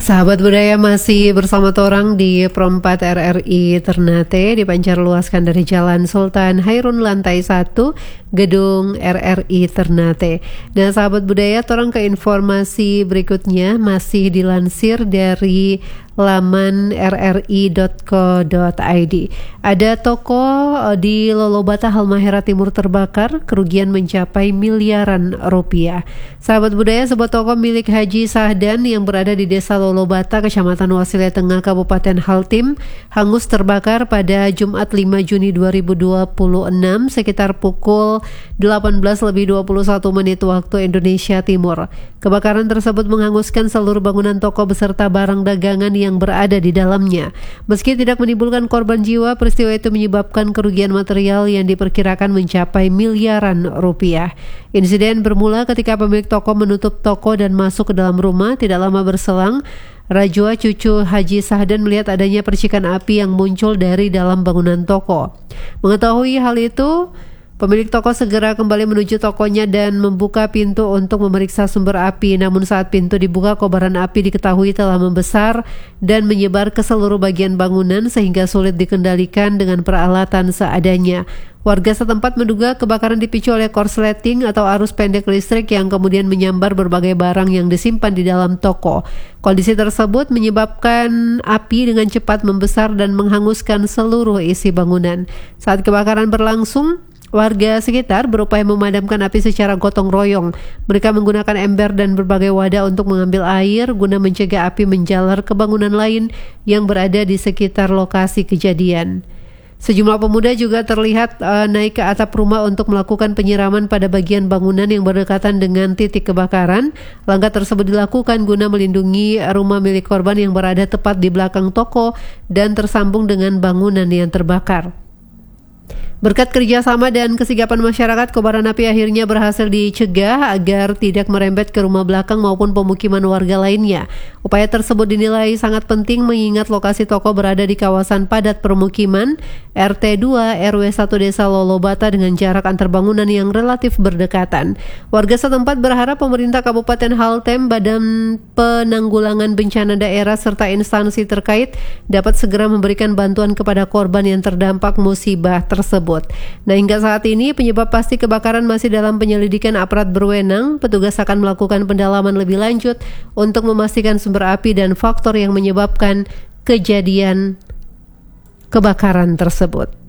Sahabat budaya masih bersama Torang di Perempat RRI Ternate, dipancar luaskan dari Jalan Sultan Hairun lantai 1 Gedung RRI Ternate. Nah sahabat budaya, Torang ke informasi berikutnya masih dilansir dari laman rri.co.id. Ada toko di Lolobata Halmahera Timur terbakar, kerugian mencapai miliaran rupiah. Sahabat budaya, sebuah toko milik Haji Sahdan yang berada di Desa Lolobata, Kecamatan Wasile Tengah, Kabupaten Haltim, hangus terbakar pada Jumat 5 Juni 2026 sekitar pukul 18:21 waktu Indonesia Timur. Kebakaran tersebut menghanguskan seluruh bangunan toko beserta barang dagangan yang berada di dalamnya. Meski tidak menimbulkan korban jiwa, peristiwa itu menyebabkan kerugian material yang diperkirakan mencapai miliaran rupiah. Insiden bermula ketika pemilik toko menutup toko dan masuk ke dalam rumah. Tidak lama berselang, Rajwa, cucu Haji Sahdan, melihat adanya percikan api yang muncul dari dalam bangunan toko. Mengetahui hal itu, pemilik toko segera kembali menuju tokonya dan membuka pintu untuk memeriksa sumber api. Namun saat pintu dibuka, kobaran api diketahui telah membesar dan menyebar ke seluruh bagian bangunan sehingga sulit dikendalikan dengan peralatan seadanya. Warga setempat menduga kebakaran dipicu oleh korsleting atau arus pendek listrik yang kemudian menyambar berbagai barang yang disimpan di dalam toko. Kondisi tersebut menyebabkan api dengan cepat membesar dan menghanguskan seluruh isi bangunan. Saat kebakaran berlangsung, warga sekitar berupaya memadamkan api secara gotong royong. Mereka menggunakan ember dan berbagai wadah untuk mengambil air guna mencegah api menjalar ke bangunan lain yang berada di sekitar lokasi kejadian. Sejumlah pemuda juga terlihat naik ke atap rumah untuk melakukan penyiraman pada bagian bangunan yang berdekatan dengan titik kebakaran. Langkah tersebut dilakukan guna melindungi rumah milik korban yang berada tepat di belakang toko dan tersambung dengan bangunan yang terbakar. Berkat kerjasama dan kesigapan masyarakat, kobaran api akhirnya berhasil dicegah agar tidak merembet ke rumah belakang maupun pemukiman warga lainnya. Upaya tersebut dinilai sangat penting mengingat lokasi toko berada di kawasan padat permukiman RT 2 RW 1 Desa Lolobata dengan jarak antar bangunan yang relatif berdekatan. Warga setempat berharap pemerintah Kabupaten Haltim, Badan Penanggulangan Bencana Daerah serta instansi terkait dapat segera memberikan bantuan kepada korban yang terdampak musibah tersebut. Nah, hingga saat ini penyebab pasti kebakaran masih dalam penyelidikan aparat berwenang. Petugas akan melakukan pendalaman lebih lanjut untuk memastikan sumber api dan faktor yang menyebabkan kejadian kebakaran tersebut.